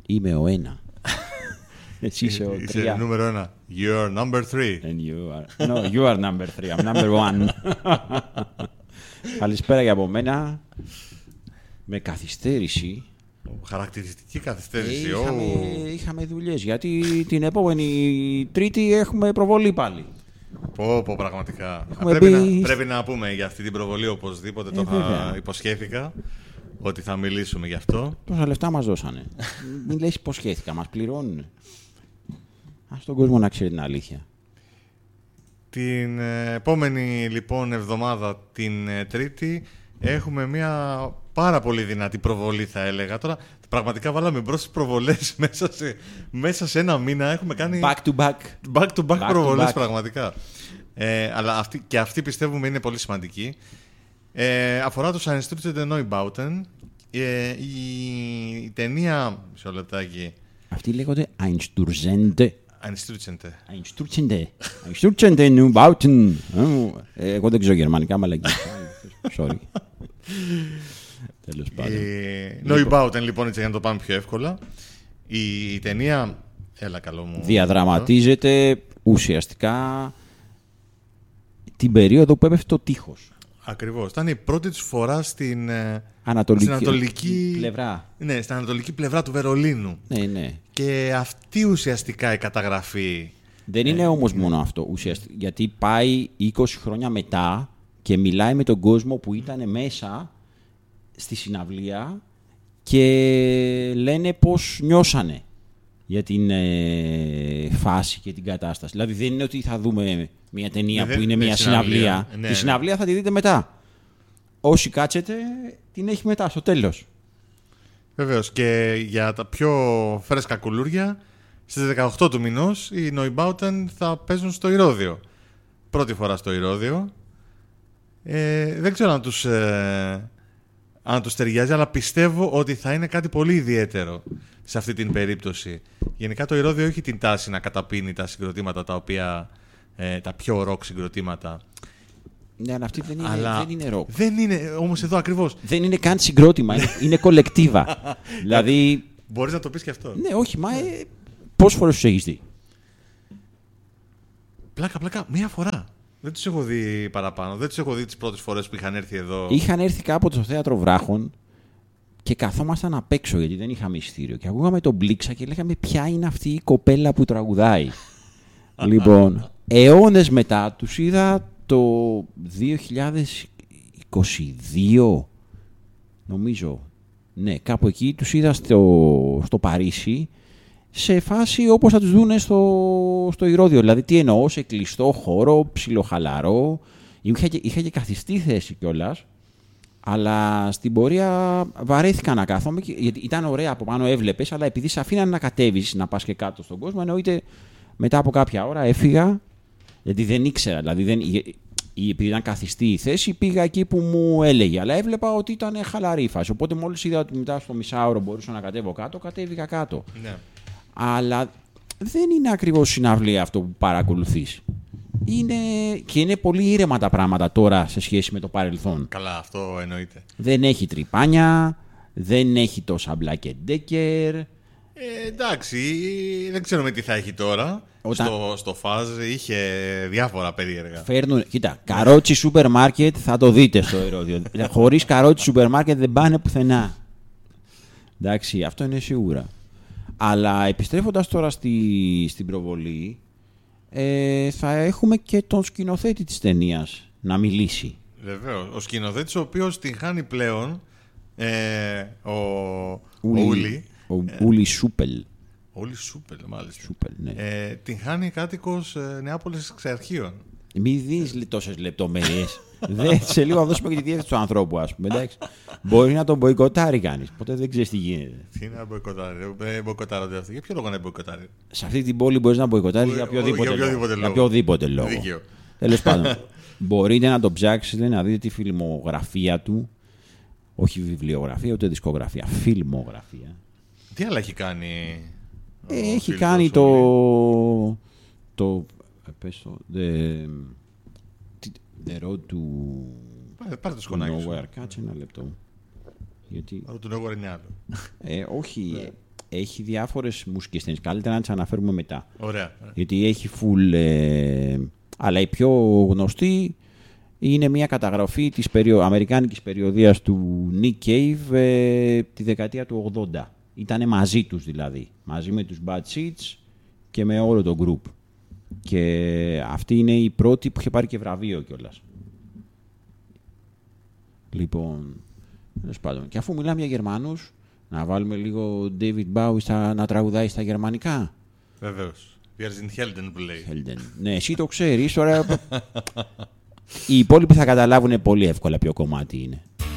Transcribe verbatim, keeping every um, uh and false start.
Είμαι ο ένα. Εσύ είσαι ο Είσαι τρία. νούμερο ένα. You're number three. And you are... No, you are number three. I'm number one. Καλησπέρα για από μένα. Με καθυστέρηση. Χαρακτηριστική καθυστέρηση. Ε, είχαμε, Oh. είχαμε δουλειές, γιατί την επόμενη Τρίτη έχουμε προβολή πάλι. Πω, πω, πραγματικά. Έχουμε Πρέπει, μπει... να, πρέπει να πούμε για αυτή την προβολή οπωσδήποτε. Ε, το βέβαια. είχα, υποσχέθηκα ότι θα μιλήσουμε γι' αυτό. Τόσα λεφτά μας δώσανε. Μην λες υποσχέθηκα, μας πληρώνουν. Ας τον κόσμο να ξέρει την αλήθεια. Την ε, επόμενη λοιπόν εβδομάδα, την ε, Τρίτη, έχουμε μια πάρα πολύ δυνατή προβολή, θα έλεγα. Τώρα πραγματικά βάλαμε μπρος τις προβολές μέσα σε, μέσα σε ένα μήνα. Έχουμε κάνει Back to back. back to back, Back προβολές to back. πραγματικά. Ε, αλλά αυτή, και αυτή πιστεύουμε είναι πολύ σημαντική. Ε, αφορά το Einstürzende Neubauten. Ε, η, η ταινία... Μισό λεπτάκι. Αυτοί λέγονται Einstürzende. Einstürzende. Einstürzende. Einstürzende Neubauten. Ε, Εγώ δεν ξέρω γερμανικά, μαλακή. Sorry. Τέλος πάντων. Η Neubauten, λοιπόν, έτσι για να το πάμε πιο εύκολα. Η, η ταινία... Έλα, καλό μου. Διαδραματίζεται ουσιαστικά την περίοδο που έπεφτε το τείχος. Ακριβώς. Ήταν η πρώτη της φορά στην ε, Ανατολική, στην ανατολική πλευρά. Ναι, στην ανατολική πλευρά του Βερολίνου. Ναι, ναι. Και αυτή ουσιαστικά η καταγραφή. Δεν είναι όμως μόνο αυτό, ουσιαστικά, γιατί πάει είκοσι χρόνια μετά και μιλάει με τον κόσμο που ήταν μέσα στη συναυλία και λένε πώς νιώσανε για την ε, φάση και την κατάσταση. Δηλαδή δεν είναι ότι θα δούμε μια ταινία Ναι, που είναι ναι, μια συναυλία. συναυλία. Ναι, Τη ναι. συναυλία θα τη δείτε μετά. Όσοι κάτσετε, την έχει μετά, στο τέλος. Βεβαίως. Και για τα πιο φρέσκα κουλούρια, στις δεκαοκτώ του μηνός οι Neubauten θα παίζουν στο Ηρώδειο. Πρώτη φορά στο Ηρώδειο. Ε, δεν ξέρω αν τους, ε, αν τους ταιριάζει, αλλά πιστεύω ότι θα είναι κάτι πολύ ιδιαίτερο σε αυτή την περίπτωση. Γενικά το Ηρώδειο έχει την τάση να καταπίνει τα συγκροτήματα τα οποία, ε, τα πιο ροκ συγκροτήματα. Ναι, αλλά αυτή δεν είναι, Αλλά δεν είναι ροκ. δεν είναι, όμως εδώ ακριβώς. Δεν είναι καν συγκρότημα, είναι, είναι κολεκτίβα. Δηλαδή, Μπορείς να το πεις και αυτό. ναι, όχι, μα ε, πόσες φορές τους έχεις δει? Πλάκα, πλάκα, μία φορά. Δεν τους έχω δει παραπάνω. Δεν τους έχω δει τις πρώτες φορές που είχαν έρθει εδώ. Είχαν έρθει κάποτε στο θέατρο Βράχων και καθόμασταν απ' έξω γιατί δεν είχαμε εισιτήριο. Και ακούγαμε τον Μπλίξα και λέγαμε ποια είναι αυτή η κοπέλα που τραγουδάει. Λοιπόν, αιώνες μετά τους είδα το δύο χιλιάδες είκοσι δύο, νομίζω. Ναι, κάπου εκεί τους είδα στο, στο Παρίσι, σε φάση όπως θα τους δούνε στο, στο Ηρώδειο. Δηλαδή, τι εννοώ, σε κλειστό χώρο, ψιλοχαλαρό. Είχα και, είχα και καθιστή θέση κιόλας. Αλλά στην πορεία βαρέθηκα να κάθομαι, γιατί ήταν ωραία από πάνω, έβλεπες, αλλά επειδή σε αφήναν να κατέβεις, να πας και κάτω στον κόσμο, εννοείται μετά από κάποια ώρα έφυγα, γιατί δεν ήξερα, δηλαδή δεν, επειδή ήταν καθιστή η θέση, πήγα εκεί που μου έλεγε, αλλά έβλεπα ότι ήταν χαλαρή η φάση, οπότε μόλις είδα ότι μετά στο μισάωρο μπορούσα να κατέβω κάτω, κατέβηκα κάτω. Ναι. Αλλά δεν είναι ακριβώς συναυλία αυτό που παρακολουθείς. Είναι... Και είναι πολύ ήρεμα τα πράγματα τώρα σε σχέση με το παρελθόν. Καλά, αυτό εννοείται. Δεν έχει τρυπάνια, δεν έχει τόσα Black and Decker. Ε, εντάξει, δεν ξέρουμε τι θα έχει τώρα. Όταν- Στο, στο φάζ είχε διάφορα περίεργα. Φέρνουν, κοίτα, καρότσι σούπερ μάρκετ θα το δείτε στο Ηρώδειο. Χωρίς καρότσι σούπερ μάρκετ δεν πάνε πουθενά. Εντάξει, αυτό είναι σίγουρα. Αλλά επιστρέφοντας τώρα στη, στην προβολή, ε, θα έχουμε και τον σκηνοθέτη της ταινίας να μιλήσει. Βεβαίως. Ο σκηνοθέτης ο οποίος την χάνει πλέον, ε, ο Ούλη. ο Ούλη. Ο Ούλη Σούπελ. Ούλη Σούπελ, μάλιστα. Σούπελ, ναι. Ε, την χάνει κάτοικος ε, Νεάπολης Εξαρχείων. Μην δεις τόσες λεπτομέρειες. Δε, σε λίγο θα δώσουμε και τη διεύθυνση του ανθρώπου, ας πούμε. Εντάξει. Μπορεί να τον μποϊκοτάρει κανείς. Ποτέ δεν ξέρεις τι γίνεται. Τι είναι να μποϊκοτάρει, ε, μποϊκοτάρονται αυτοί. Για ποιο λόγο να μποϊκοτάρει. Σε αυτή την πόλη μπορείς να μποϊκοτάρεις για Για οποιοδήποτε, οποιοδήποτε λόγο. λόγο. Για οποιοδήποτε λόγο. Δίκαιο. Τέλος πάντων. Μπορείτε να το ψάξετε, να δείτε τη φιλμογραφία του. Όχι βιβλιογραφία, ούτε δισκογραφία. Φιλμογραφία. Τι άλλα έχει κάνει. ο Ε, έχει φίλος κάνει ο το. Ούλη? το. ε, Πες το. The, the Road to. Πάρε, πάρε το to σκονάκι σου. Nowhere. Κάτσε ένα λεπτό. Γιατί. Άρα του Νέου είναι άλλο. Ε, όχι. έχει διάφορες μουσικές ταινίες. Καλύτερα να τις αναφέρουμε μετά. Ωραία. Γιατί έχει full... Ε, αλλά η πιο γνωστή είναι μια καταγραφή της περιο... αμερικάνικης περιοδίας του Nick Cave ε, τη δεκαετία του ογδόντα. Ήτανε μαζί τους δηλαδή. Μαζί με τους Bad Seeds και με όλο το group. Και αυτή είναι η πρώτη που είχε πάρει και βραβείο κιόλας. Λοιπόν, τέλος πάντων. Και αφού μιλάμε για Γερμανούς, να βάλουμε λίγο David Bowie στα, να τραγουδάει στα γερμανικά. Βεβαίως. Wir sind Helden που λέει. Helden. Ναι, εσύ το ξέρεις. Τώρα... Οι υπόλοιποι θα καταλάβουν πολύ εύκολα ποιο κομμάτι είναι.